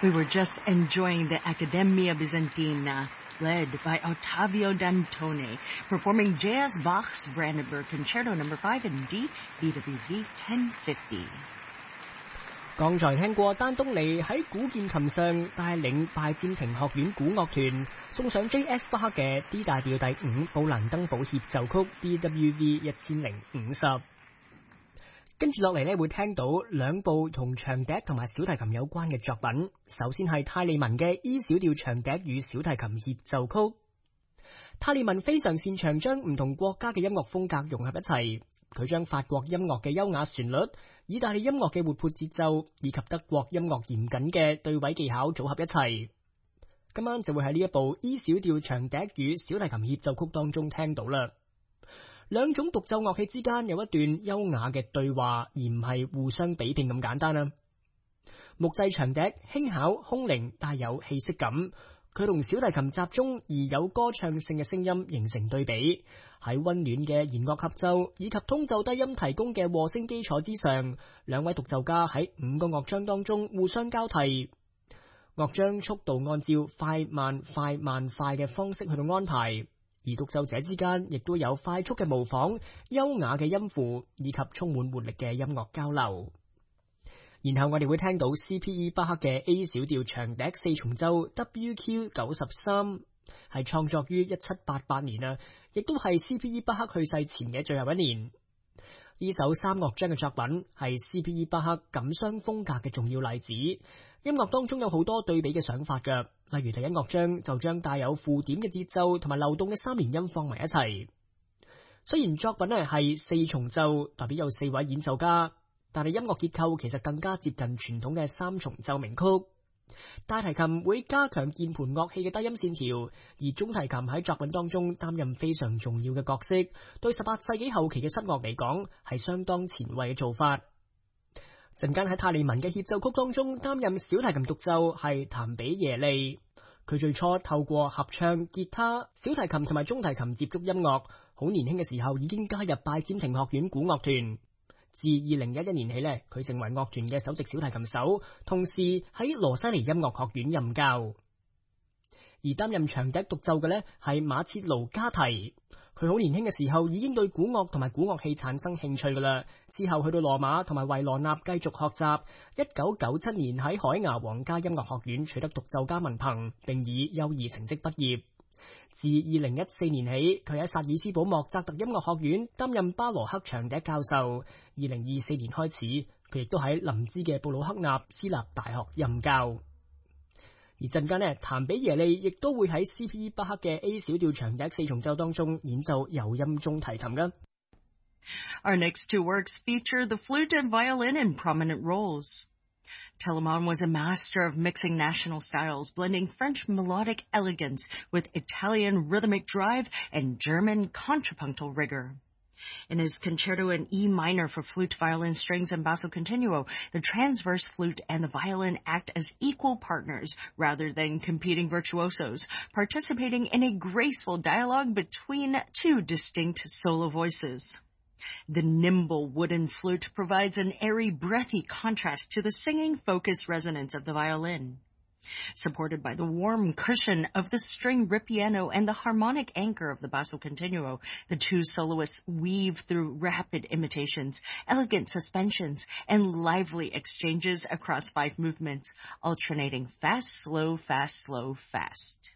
We were just enjoying the Accademia Bizantina, led by Ottavio Dantone, performing J.S. Bach's Brandenburg Concerto No. 5 in D, BWV 1050. 剛才聽過丹東尼喺古鍵琴上帶領拜占庭學院古樂團送上 J.S. 巴克嘅 D 大調第5布蘭登堡協奏曲 BWV 1050。跟住落嚟呢會聽到兩部同長笛同埋小提琴有關嘅作品。首先係泰利文嘅 E 小調長笛與小提琴協奏曲。泰利文非常擅長將唔同國家嘅音樂風格融合一齊，佢將法國音樂嘅優雅旋律、意大利音樂嘅活潑節奏以及德國音樂嚴謹嘅對位技巧組合一齊。今晚就會喺呢一部 E 小調長笛與小提琴協奏曲當中聽到啦。兩種獨奏樂器之間有一段優雅嘅對話，而唔係互相比拼咁簡單啦。木製長笛輕巧空靈，帶有氣息感，佢同小提琴集中而有歌唱性嘅聲音形成對比，喺溫暖嘅弦樂合奏以及通奏低音提供嘅和聲基礎之上，兩位獨奏家喺5個樂章當中互相交替，樂章速度按照快慢快慢快嘅方式去到安排。而獨奏者之間亦都有快速嘅模仿、優雅嘅音符以及充滿活力嘅音樂交流。然後我哋會聽到 C.P.E. 巴克嘅 A 小調長笛4重奏 WQ 93，係創作於1788年啊，亦都係 C.P.E. 巴克去世前嘅最後一年。呢首3樂章嘅作品係 C.P.E. 巴克感傷風格嘅重要例子。音樂當中有好多對比嘅想法㗎，例如第1樂章就將帶有附點嘅節奏同埋流動嘅3連音放埋一齊。雖然作品係4重奏，代表有4位演奏家，但係音樂結構其實更加接近傳統嘅3重奏鳴曲。大提琴會加強鍵盤樂器嘅低音線條，而中提琴喺作品當中擔任非常重要嘅角色，對18世紀後期嘅室樂嚟講係相當前衛嘅做法。陣間喺泰利文嘅協奏曲當中擔任小提琴獨奏係譚比耶利，佢最初透過合唱、吉他、小提琴同埋中提琴接觸音樂，好年輕嘅時候已經加入拜占庭學院古樂團。自2011年起呢，佢成為樂團嘅首席小提琴手，同時喺羅西尼音樂學院任教。而擔任長笛獨奏嘅呢係馬切盧加提，佢好年輕嘅時候已經對古樂同埋古樂器產生興趣噶啦。之後去到羅馬同埋維羅納繼續學習，1997年喺海牙皇家音樂學院取得獨奏家文憑，並以優異成績畢業。自2014年起，佢喺薩爾斯堡莫扎特音樂學院擔任巴羅克長笛教授。2024年開始，佢亦都喺林茲嘅布魯克納私立大學任教。而陣間呢，譚比耶利亦都會喺 C.P.E. 巴克嘅 A 小調長笛4重奏當中演奏柔音中提琴㗎。 Our next two works feature the flute and violin in prominent roles. Telemann was a master of mixing national styles, blending French melodic elegance with Italian rhythmic drive and German contrapuntal rigor. In his concerto in E minor for flute, violin, strings, and basso continuo, the transverse flute and the violin act as equal partners rather than competing virtuosos, participating in a graceful dialogue between two distinct solo voices. The nimble wooden flute provides an airy, breathy contrast to the singing, focused resonance of the violin. Supported by the warm cushion of the string ripieno and the harmonic anchor of the basso continuo, the two soloists weave through rapid imitations, elegant suspensions, and lively exchanges across 5 movements, alternating fast, slow, fast, slow, fast.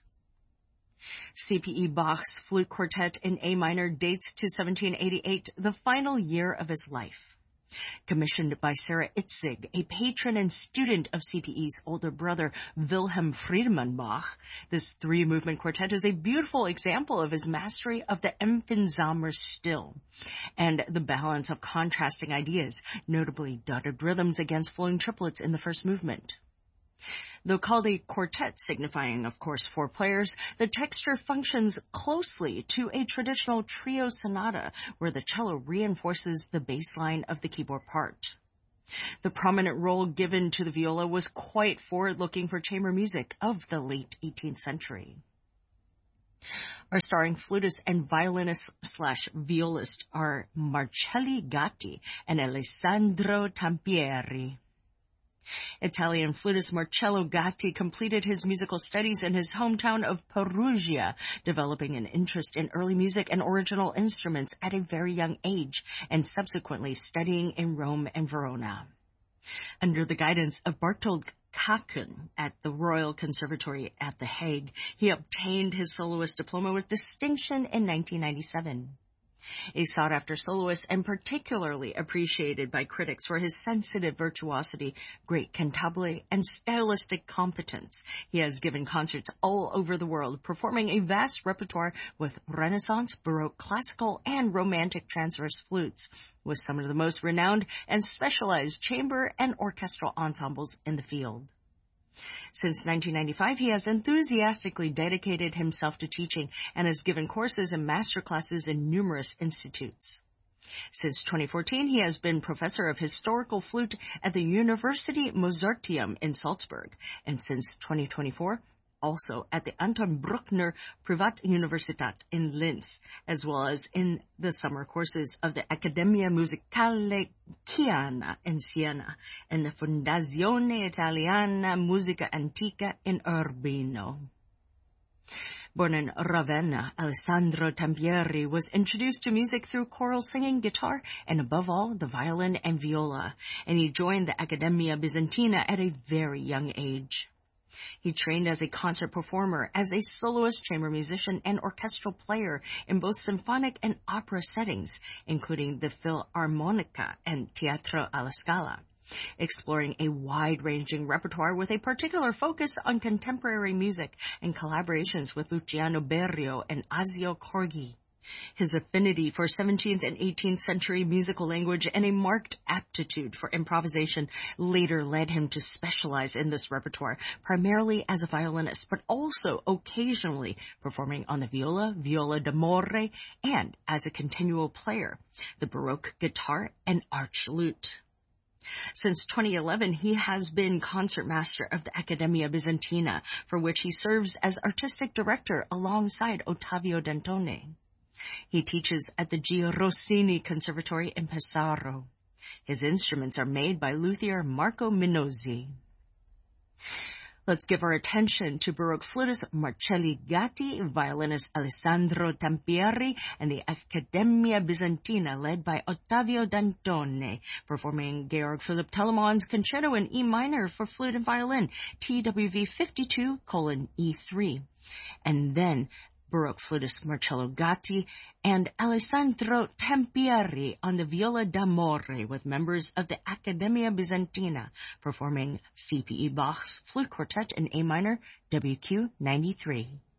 C.P.E. Bach's flute quartet in A minor dates to 1788, the final year of his life. Commissioned by Sarah Itzig, a patron and student of C.P.E.'s older brother Wilhelm Friedemann Bach, this 3-movement quartet is a beautiful example of his mastery of the empfinsamer still and the balance of contrasting ideas, notably dotted rhythms against flowing triplets in the first movement. Though called a quartet, signifying, of course, 4 players, the texture functions closely to a traditional trio sonata, where the cello reinforces the bass line of the keyboard part. The prominent role given to the viola was quite forward-looking for chamber music of the late 18th century. Our starring flutist and violinist/violist are Marcelli Gatti and Alessandro Tampieri. Italian flutist Marcello Gatti completed his musical studies in his hometown of Perugia, developing an interest in early music and original instruments at a very young age, and subsequently studying in Rome and Verona. Under the guidance of Barthold Kaken at the Royal Conservatory at The Hague, he obtained his soloist diploma with distinction in 1997. A sought-after soloist and particularly appreciated by critics for his sensitive virtuosity, great cantabile, and stylistic competence. He has given concerts all over the world, performing a vast repertoire with Renaissance, Baroque, classical, and romantic transverse flutes, with some of the most renowned and specialized chamber and orchestral ensembles in the field. Since 1995, he has enthusiastically dedicated himself to teaching and has given courses and master classes in numerous institutes. Since 2014, he has been professor of historical flute at the University Mozarteum in Salzburg, and since 2024, also at the Anton Bruckner Privatuniversität in Linz, as well as in the summer courses of the Accademia Musicale Chiana in Siena and the Fondazione Italiana Musica Antica in Urbino. Born in Ravenna, Alessandro Tampieri was introduced to music through choral singing, guitar, and above all, the violin and viola, and he joined the Accademia Bizantina at a very young age. He trained as a concert performer, as a soloist, chamber musician, and orchestral player in both symphonic and opera settings, including the Philharmonica and Teatro alla Scala, exploring a wide-ranging repertoire with a particular focus on contemporary music and collaborations with Luciano Berio and Asio Corgi. His affinity for 17th and 18th century musical language and a marked aptitude for improvisation later led him to specialize in this repertoire, primarily as a violinist, but also occasionally performing on the viola, viola d'amore, and as a continuo player, the Baroque guitar and arch lute. Since 2011, he has been concertmaster of the Accademia Bizantina, for which he serves as artistic director alongside Ottavio Dantone. He teaches at the Gio Rossini Conservatory in Pesaro. His instruments are made by luthier Marco Minozzi. Let's give our attention to Baroque flutist Marcello Gatti, violinist Alessandro Tampieri, and the Accademia Bizantina led by Ottavio Dantone, performing Georg Philipp Telemann's Concerto in E minor for flute and violin, TWV 52:E3. And then Baroque flutist Marcello Gatti and Alessandro Tampieri on the viola d'amore with members of the Accademia Bizantina performing C.P.E. Bach's Flute Quartet in A minor, WQ 93.